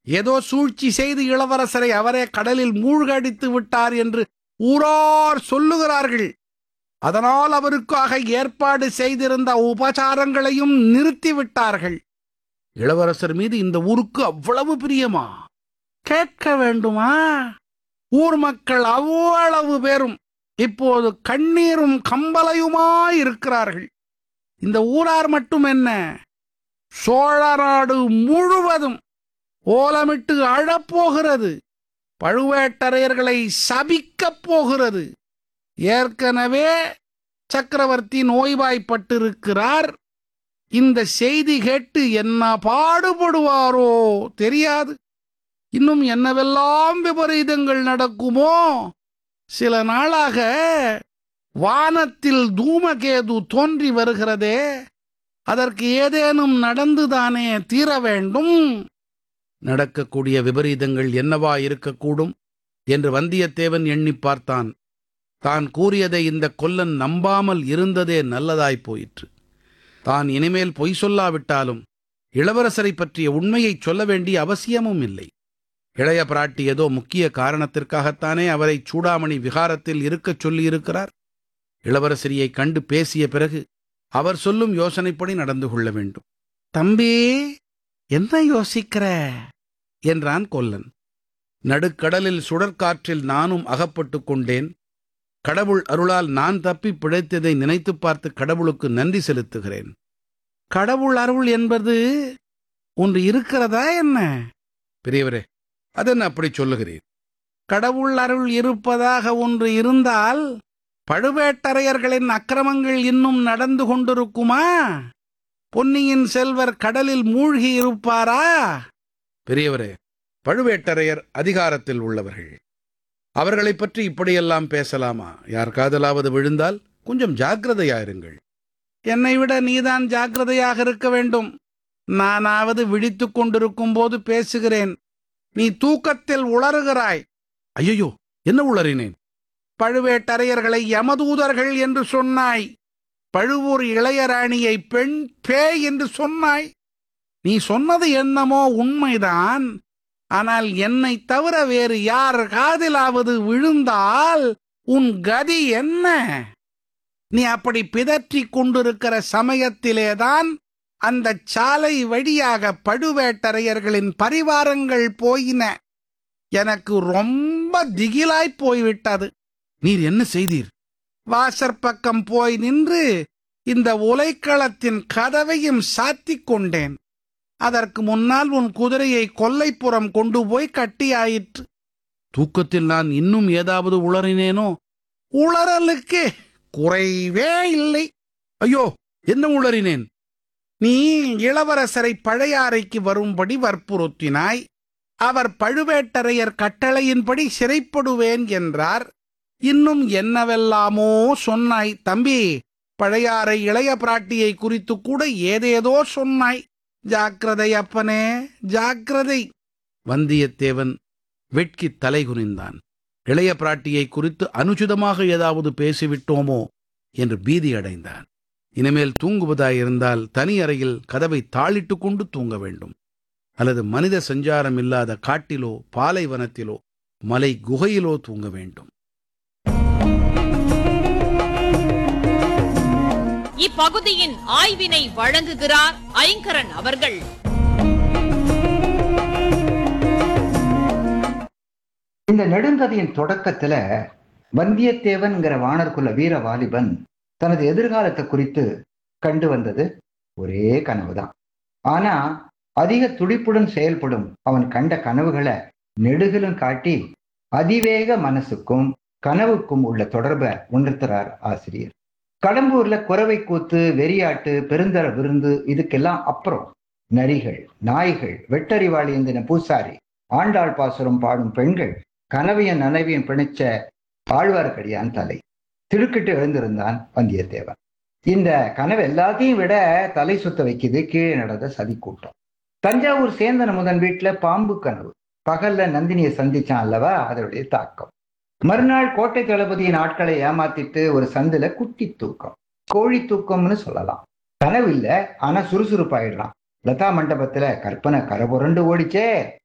ஏதோ சூழ்ச்சி செய்து இளவரசரை அவரே கடலில் மூழ்கடித்து விட்டார் என்று ஊரார் சொல்லுகிறார்கள். அதனால் அவருக்காக ஏற்பாடு செய்திருந்த உபசாரங்களையும் நிறுத்திவிட்டார்கள். இளவரசர் மீது இந்த ஊருக்கு அவ்வளவு பிரியமா? கேட்க வேண்டுமா? ஊர் மக்கள் அவ்வளவு பேரும் இப்போது கண்ணீரும் கம்பலையுமாயிருக்கிறார்கள். இந்த ஊரார் மட்டும் என்ன, சோழ நாடு முழுவதும் ஓலமிட்டு அழப்போகிறது. பழுவேட்டரையர்களை சபிக்கப் போகிறது. ஏற்கனவே சக்கரவர்த்தி நோய்வாய்ப்பட்டிருக்கிறார். இந்த செய்தி கேட்டு என்ன பாடுபடுவாரோ தெரியாது. இன்னும் என்னவெல்லாம் விபரீதங்கள் நடக்குமோ? சில நாளாக வானத்தில் தூமகேது தோன்றி வருகிறதே, அதற்கு ஏதேனும் நடந்துதானே தீர வேண்டும். நடக்கக்கூடிய விபரீதங்கள் என்னவா இருக்கக்கூடும் என்று வந்தியத்தேவன் எண்ணி பார்த்தான். தான் கூறியதை இந்த கொல்லன் நம்பாமல் இருந்ததே நல்லதாய்ப் போயிற்று. தான் இனிமேல் பொய் சொல்லாவிட்டாலும் இளவரசரை பற்றிய உண்மையைச் சொல்ல வேண்டிய அவசியமும் இல்லை. இளைய பிராட்டி ஏதோ முக்கிய காரணத்திற்காகத்தானே அவரை சூடாமணி விகாரத்தில் இருக்கச் சொல்லியிருக்கிறார். இளவரசரியை கண்டு பேசிய பிறகு அவர் சொல்லும் யோசனைப்படி நடந்து கொள்ள வேண்டும். தம்பி, என்ன யோசிக்கிற என்றான் கொல்லன். நடுக்கடலில் சுழற்காற்றில் நானும் அகப்பட்டுக் கொண்டேன். கடவுள் அருளால் நான் தப்பி பிழைத்ததை நினைத்து பார்த்து கடவுளுக்கு நன்றி செலுத்துகிறேன். கடவுள் அருள் என்பது ஒன்று இருக்கிறதா என்ன? பெரியவரே, அதென்ன அப்படி சொல்லுகிறேன்? கடவுள் அருள் இருப்பதாக ஒன்று இருந்தால் பழுவேட்டரையர்களின் அக்கிரமங்கள் இன்னும் நடந்து கொண்டிருக்குமா? பொன்னியின் செல்வர் கடலில் மூழ்கி இருப்பாரா? பெரியவரே, பழுவேட்டரையர் அதிகாரத்தில் உள்ளவர்கள். அவர்களைப் பற்றி இப்படியெல்லாம் பேசலாமா? யார் காதலாவது விழுந்தால் கொஞ்சம் ஜாக்கிரதையாயிருங்கள். என்னை விட நீதான் ஜாக்கிரதையாக இருக்க வேண்டும். நானாவது விழித்துக் கொண்டிருக்கும் போது பேசுகிறேன். நீ தூக்கத்தில் உளறுகிறாய். ஐயோ, என்ன உளறினேன்? பழுவேட்டரையர்களை யமதூதர்கள் என்று சொன்னாய். பழுவூர் இளையராணியை பெண் பேய் என்று சொன்னாய். நீ சொன்னது என்னமோ உண்மைதான். ஆனால் என்னை தவிர வேறு யார் காதிலாவது விழுந்தால் உன் கதி என்ன? நீ அப்படி பிதற்றிக் கொண்டிருக்கிற சமயத்திலேதான் அந்த சாலை வழியாக பழுவேட்டரையர்களின் பரிவாரங்கள் போயின. எனக்கு ரொம்ப திகிலாய் போய்விட்டது. நீர் என்ன செய்தீர்? வாசற்பக்கம் போய் நின்று இந்த உலைக்களத்தின் கதவையும் சாத்திக் கொண்டேன். அதற்கு முன்னால் உன் குதிரையை கொல்லைப்புறம் கொண்டு போய் கட்டியாயிற்று. தூக்கத்தில் நான் இன்னும் ஏதாவது உளறினேனோ? உளறலுக்கு குறைவே இல்லை. ஐயோ, என்ன உளறினேன்? நீ இளவரசரை பழையாறைக்கு வரும்படி வற்புறுத்தினாய். அவர் பழுவேட்டரையர் கட்டளையின்படி சிறைப்படுவேன் என்றார். இன்னும் என்னவெல்லாமோ சொன்னாய். தம்பி, பழையாறை இளைய பிராட்டியை குறித்து கூட ஏதேதோ சொன்னாய். ஜாக்கிரதை அப்பனே, ஜாக்கிரதை. வந்தியத்தேவன் வெட்கி தலைகுனிந்தான். இளைய பிராட்டியை குறித்து அனுச்சிதமாக ஏதாவது பேசிவிட்டோமோ என்று பீதி அடைந்தான். இனிமேல் தூங்குவதாயிருந்தால் தனி அறையில் கதவை தாளிட்டு கொண்டு தூங்க வேண்டும். அல்லது மனித சஞ்சாரம் இல்லாத காட்டிலோ பாலைவனத்திலோ மலை குகையிலோ தூங்க வேண்டும். இப்பகுதியின் ஆய்வினை வழங்குகிறார் ஐங்கரன் அவர்கள். இந்த நெடுங்கதையின் தொடக்கத்துல வந்தியத்தேவன்கிற வானர்குல வீர வாலிபன் தனது எதிர்காலத்தை குறித்து கண்டு வந்தது ஒரே கனவுதான். ஆனா அதிக துடிப்புடன் செயல்படும் அவன் கண்ட கனவுகளை நெடுகிலும் காட்டி அதிவேக மனசுக்கும் கனவுக்கும் உள்ள தொடர்பை உணர்த்துறார் ஆசிரியர். கடம்பூர்ல குறவை கூத்து, வெறியாட்டு, பெருந்தர விருந்து இதுக்கெல்லாம் அப்புறம் நரிகள், நாய்கள், வெட்டறிவாளி எந்தின பூசாரி, ஆண்டாள் பாசுரம் பாடும் பெண்கள், கனவையும் நனவையும் பிணைச்ச ஆழ்வார்க்கடியான் தலை. திடுக்கிட்டு எழுந்திருந்தான் வந்தியத்தேவன். இந்த கனவு எல்லாத்தையும் விட தலை சுத்த வைக்குது கீழே நடந்த சதி கூட்டம். தஞ்சாவூர் சேந்தன் முதன் வீட்டுல பாம்பு கனவு. பகல்ல நந்தினியை சந்திச்சான் அல்லவா, அதனுடைய தாக்கம். மறுநாள் கோட்டை தளபதியின் ஆட்களை ஏமாத்திட்டு ஒரு சந்துல குட்டி தூக்கம், கோழி தூக்கம்னு சொல்லலாம். கனவு இல்ல, ஆனா சுறுசுறுப்பாயிடுறான். லதா மண்டபத்துல கற்பனை கரபுரண்டு ஓடிச்சே.